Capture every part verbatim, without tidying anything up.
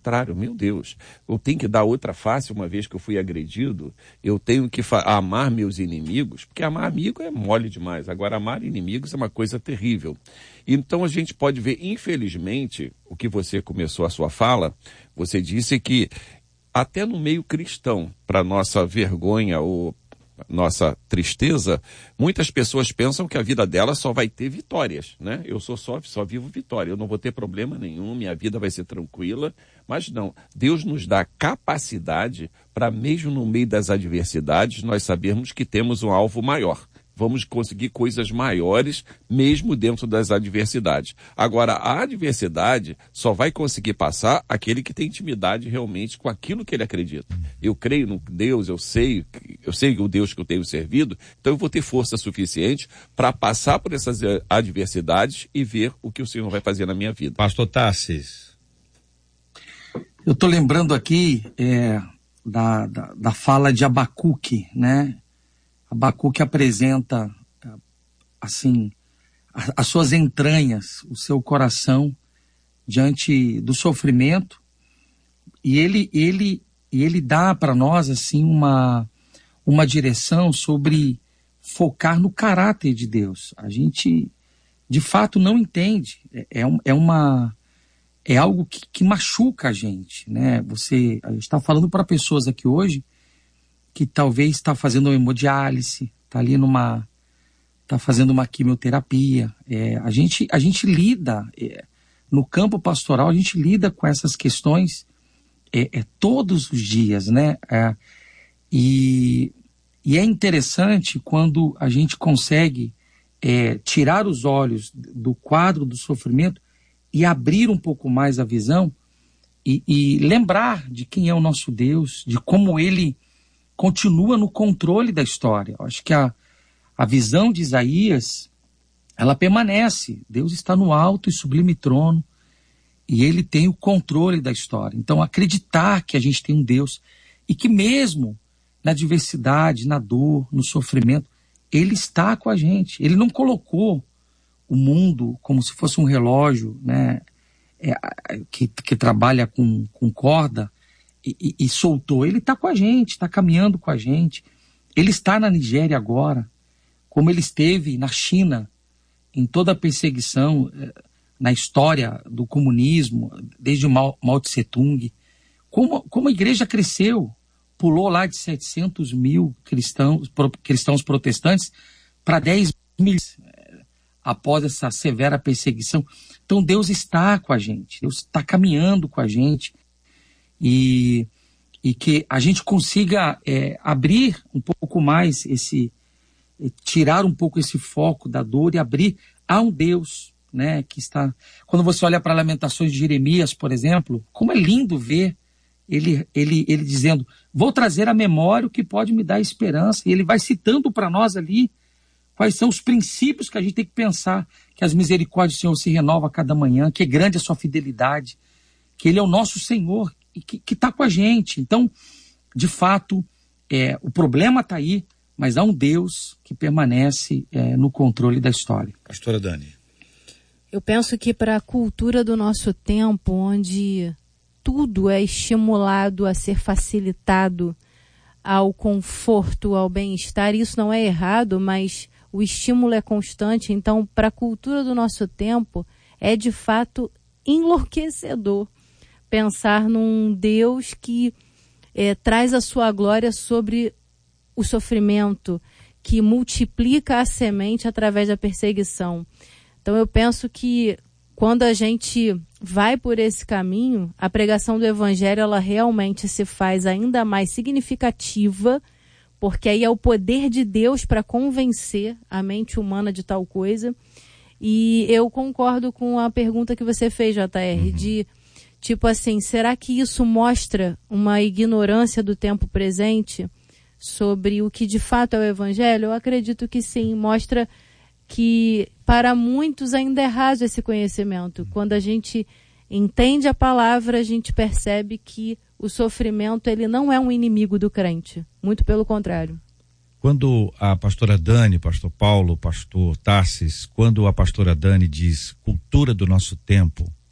contrário, meu Deus, eu tenho que dar outra face uma vez que eu fui agredido, eu tenho que amar meus inimigos, porque amar amigo é mole demais, agora amar inimigos é uma coisa terrível. Então a gente pode ver, infelizmente, o que você começou a sua fala, você disse que até no meio cristão, para nossa vergonha ou nossa tristeza, muitas pessoas pensam que a vida dela só vai ter vitórias, né? Eu sou só, só vivo vitória, eu não vou ter problema nenhum, minha vida vai ser tranquila, mas não, Deus nos dá capacidade para mesmo no meio das adversidades nós sabermos que temos um alvo maior. Vamos conseguir coisas maiores mesmo dentro das adversidades. Agora, a adversidade só vai conseguir passar aquele que tem intimidade realmente com aquilo que ele acredita. Eu creio no Deus, eu sei, eu sei o Deus que eu tenho servido, então eu vou ter força suficiente para passar por essas adversidades e ver o que o Senhor vai fazer na minha vida. Pastor Tarsis. Eu estou lembrando aqui é, da, da, da fala de Abacuque, né? Abacuque apresenta, assim, as suas entranhas, o seu coração diante do sofrimento, e ele, ele, ele dá para nós, assim, uma, uma direção sobre focar no caráter de Deus. A gente, de fato, não entende. É, é, uma, é algo que, que machuca a gente, né? Você está falando para pessoas aqui hoje que talvez está fazendo uma hemodiálise, está ali numa, está fazendo uma quimioterapia. É, a, gente, a gente lida, é, no campo pastoral, a gente lida com essas questões é, é, todos os dias, né? É, e, e é interessante quando a gente consegue é, tirar os olhos do quadro do sofrimento e abrir um pouco mais a visão e, e lembrar de quem é o nosso Deus, de como Ele continua no controle da história. Eu acho que a, a visão de Isaías, ela permanece. Deus está no alto e sublime trono e Ele tem o controle da história. Então, acreditar que a gente tem um Deus e que mesmo na adversidade, na dor, no sofrimento, Ele está com a gente. Ele não colocou o mundo como se fosse um relógio, né, é, que, que trabalha com, com corda, E, e, e soltou. Ele está com a gente, está caminhando com a gente. Ele está na Nigéria agora, como ele esteve na China, em toda a perseguição, na história do comunismo, desde o Mao, Mao Tse Tung. Como, como a igreja cresceu, pulou lá de setecentos mil cristãos, pro, cristãos protestantes para dez mil após essa severa perseguição. Então Deus está com a gente, Deus está caminhando com a gente. E, e que a gente consiga é, abrir um pouco mais esse, tirar um pouco esse foco da dor e abrir a um Deus, né, que está... Quando você olha para Lamentações de Jeremias, por exemplo, como é lindo ver ele, ele, ele dizendo, vou trazer à memória o que pode me dar esperança, e ele vai citando para nós ali quais são os princípios que a gente tem que pensar, que as misericórdias do Senhor se renovam a cada manhã, que é grande a sua fidelidade, que Ele é o nosso Senhor, e que está com a gente. Então, de fato, é, o problema está aí, mas há um Deus que permanece é, no controle da história. Pastora Dani. Eu penso que para a cultura do nosso tempo, onde tudo é estimulado a ser facilitado ao conforto, ao bem-estar, isso não é errado, mas o estímulo é constante. Então, para a cultura do nosso tempo, é de fato enlouquecedor pensar num Deus que é, traz a sua glória sobre o sofrimento, que multiplica a semente através da perseguição. Então eu penso que quando a gente vai por esse caminho, a pregação do Evangelho ela realmente se faz ainda mais significativa, porque aí é o poder de Deus para convencer a mente humana de tal coisa. E eu concordo com a pergunta que você fez, J R, de tipo assim, será que isso mostra uma ignorância do tempo presente sobre o que de fato é o Evangelho? Eu acredito que sim, mostra que para muitos ainda é raso esse conhecimento. Quando a gente entende a palavra, a gente percebe que o sofrimento ele não é um inimigo do crente, muito pelo contrário. Quando a pastora Dani, pastor Paulo, pastor Tarsis, quando a pastora Dani diz cultura do nosso tempo,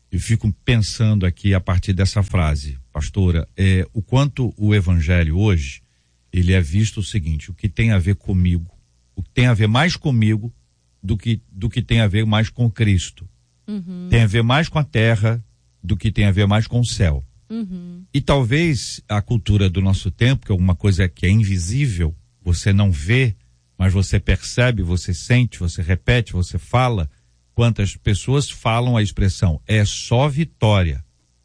eu fico pensando aqui a partir dessa frase, pastora, é, o quanto o evangelho hoje, ele é visto o seguinte, o que tem a ver comigo, o que tem a ver mais comigo do que, do que tem a ver mais com Cristo. Uhum. Tem a ver mais com a terra do que tem a ver mais com o céu. Uhum. E talvez a cultura do nosso tempo, que é alguma coisa que é invisível, você não vê, mas você percebe, você sente, você repete, você fala. Quantas pessoas falam a expressão, é só vitória.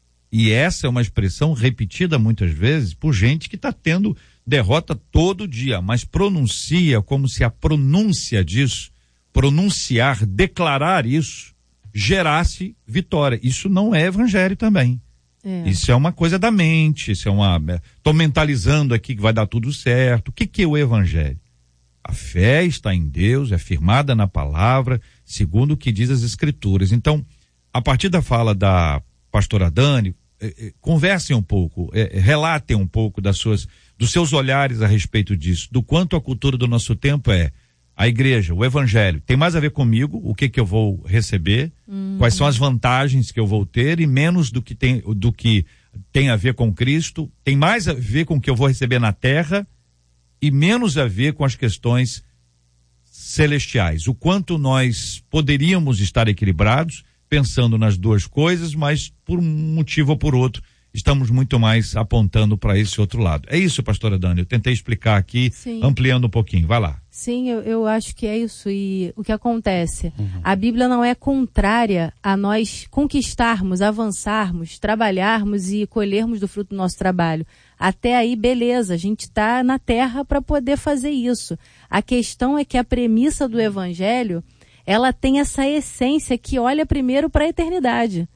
E essa é uma expressão repetida muitas vezes por gente que está tendo derrota todo dia, mas pronuncia como se a pronúncia disso, pronunciar, declarar isso, gerasse vitória. Isso não é evangelho também. É. Isso é uma coisa da mente, isso é uma... Estou mentalizando aqui que vai dar tudo certo. O que, que é o evangelho? A fé está em Deus, é firmada na palavra, segundo o que diz as escrituras. Então, a partir da fala da pastora Dani, eh, eh, conversem um pouco, eh, relatem um pouco das suas, dos seus olhares a respeito disso, do quanto a cultura do nosso tempo é a igreja, o evangelho, tem mais a ver comigo, o que que eu vou receber, uhum. quais são as vantagens que eu vou ter, e menos do que tem, do que tem a ver com Cristo, tem mais a ver com o que eu vou receber na terra, e menos a ver com as questões celestiais. O quanto nós poderíamos estar equilibrados, pensando nas duas coisas, mas por um motivo ou por outro, estamos muito mais apontando para esse outro lado. É isso, pastora Dani, eu tentei explicar aqui, Sim. ampliando um pouquinho, vai lá. Sim, eu, eu acho que é isso, e o que acontece, uhum. a Bíblia não é contrária a nós conquistarmos, avançarmos, trabalharmos e colhermos do fruto do nosso trabalho. Até aí, beleza, a gente está na terra para poder fazer isso. A questão é que a premissa do evangelho, ela tem essa essência que olha primeiro para a eternidade.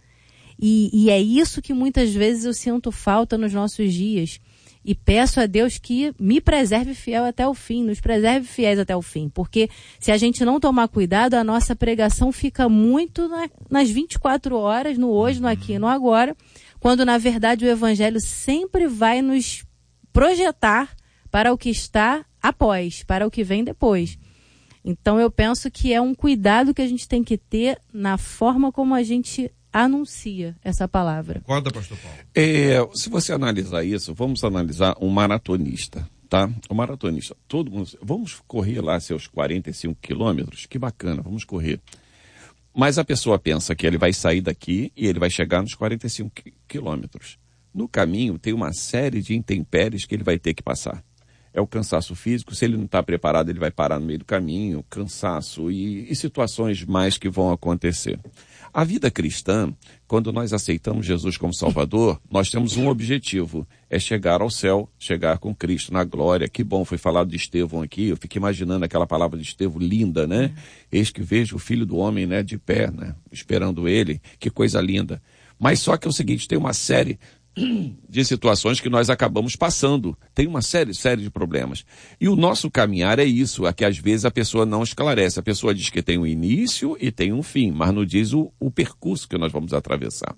E, e é isso que muitas vezes eu sinto falta nos nossos dias. E peço a Deus que me preserve fiel até o fim, nos preserve fiéis até o fim. Porque se a gente não tomar cuidado, a nossa pregação fica muito na, nas vinte e quatro horas, no hoje, no aqui e no agora, quando na verdade o evangelho sempre vai nos projetar para o que está após, para o que vem depois. Então eu penso que é um cuidado que a gente tem que ter na forma como a gente anuncia essa palavra. Concorda, pastor Paulo? É, se você analisar isso, vamos analisar um maratonista, tá? O maratonista, todo mundo, vamos correr lá seus quarenta e cinco quilômetros, que bacana, vamos correr. Mas a pessoa pensa que ele vai sair daqui e ele vai chegar nos quarenta e cinco quilômetros. No caminho tem uma série de intempéries que ele vai ter que passar. É o cansaço físico, se ele não está preparado ele vai parar no meio do caminho, cansaço e, e situações mais que vão acontecer. A vida cristã, quando nós aceitamos Jesus como Salvador, nós temos um objetivo, é chegar ao céu, chegar com Cristo na glória. Que bom, foi falado de Estevão aqui, eu fico imaginando aquela palavra de Estevão linda, né? Eis que vejo o Filho do Homem, né, de pé, né, esperando ele, que coisa linda. Mas só que é o seguinte, tem uma série de situações que nós acabamos passando. Tem uma série, série de problemas. E o nosso caminhar é isso, é que às vezes a pessoa não esclarece. A pessoa diz que tem um início e tem um fim, mas não diz o, o percurso que nós vamos atravessar.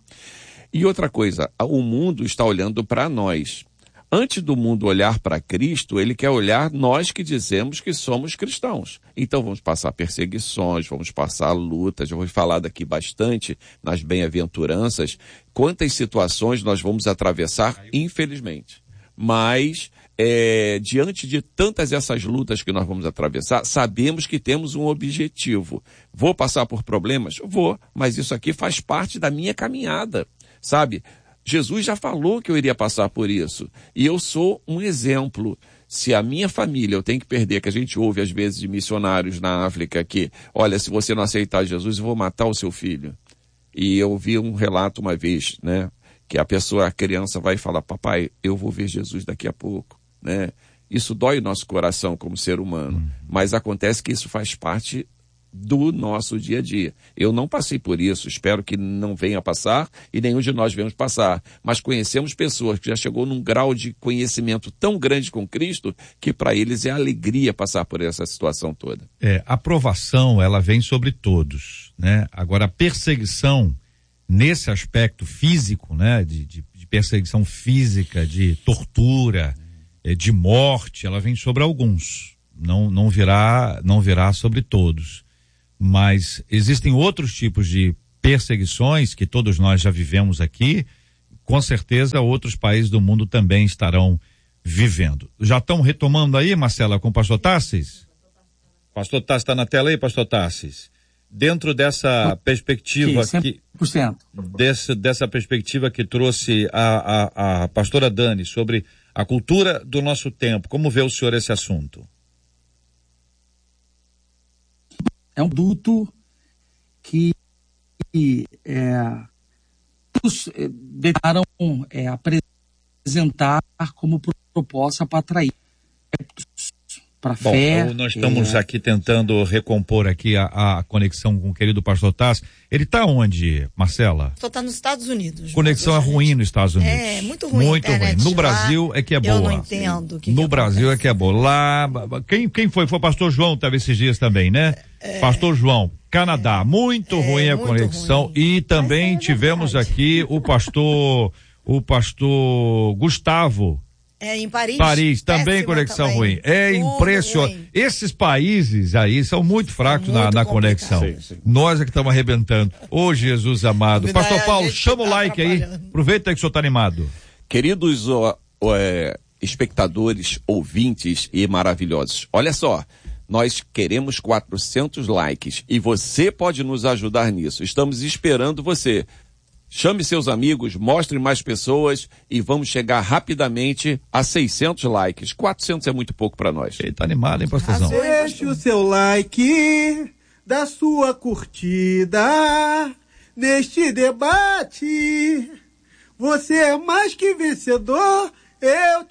E outra coisa, o mundo está olhando para nós. Antes do mundo olhar para Cristo, ele quer olhar nós que dizemos que somos cristãos. Então vamos passar perseguições, vamos passar lutas, eu vou falar daqui bastante nas bem-aventuranças, quantas situações nós vamos atravessar, infelizmente. Mas, é, diante de tantas essas lutas que nós vamos atravessar, sabemos que temos um objetivo. Vou passar por problemas? Vou, mas isso aqui faz parte da minha caminhada, sabe? Jesus já falou que eu iria passar por isso. E eu sou um exemplo. Se a minha família eu tenho que perder, que a gente ouve às vezes de missionários na África que, olha, se você não aceitar Jesus, eu vou matar o seu filho. E eu vi um relato uma vez, né, que a pessoa, a criança vai falar, papai, eu vou ver Jesus daqui a pouco, né? Isso dói o nosso coração como ser humano. Hum. Mas acontece que isso faz parte do nosso dia a dia. Eu não passei por isso, espero que não venha a passar e nenhum de nós venhamos passar, mas conhecemos pessoas que já chegou num grau de conhecimento tão grande com Cristo que para eles é alegria passar por essa situação toda. É, a provação, ela vem sobre todos, né? Agora a perseguição nesse aspecto físico, né? De, de, de perseguição física, de tortura, é, de morte, ela vem sobre alguns, não, não virá, não virá sobre todos. Mas existem outros tipos de perseguições que todos nós já vivemos aqui, com certeza outros países do mundo também estarão vivendo. Já estão retomando aí, Marcela, com o pastor Tarsis? Pastor Tarsis está na tela aí, pastor Tarsis? Dentro dessa perspectiva cem por cento. que desse, dessa perspectiva que trouxe a, a, a pastora Dani sobre a cultura do nosso tempo, como vê o senhor esse assunto? É um duto que é, os é, declararam é, apresentar como proposta para atrair para fé. Bom, nós estamos é... aqui tentando recompor aqui a, a conexão com o querido pastor Tassi. Ele está onde, Marcela? Só está nos Estados Unidos. Conexão é ruim nos Estados Unidos. É, muito ruim. Muito ruim. No Brasil é que é boa. Eu não entendo. Que no que Brasil é que é boa. Lá, quem, quem foi? Foi o pastor João, teve esses dias também, né? É, pastor João, Canadá. Muito é, ruim a muito conexão. Ruim. E também é tivemos aqui o pastor, o pastor Gustavo. É, em Paris. Paris, também conexão também. ruim. É impressionante. Ruim. Esses países aí são muito fracos muito na, na conexão. Sim, sim. Nós é que estamos arrebentando. Ô, oh, Jesus amado. Pastor Paulo, chama o like aí. Aproveita que o senhor está animado. Queridos ó, ó, é, espectadores, ouvintes e maravilhosos, olha só. Nós queremos quatrocentos likes e você pode nos ajudar nisso. Estamos esperando você. Chame seus amigos, mostre mais pessoas e vamos chegar rapidamente a seiscentos likes. quatrocentos é muito pouco para nós. Ele tá animado, hein, pastorzão? Deixe o seu like, da sua curtida neste debate. Você é mais que vencedor, eu te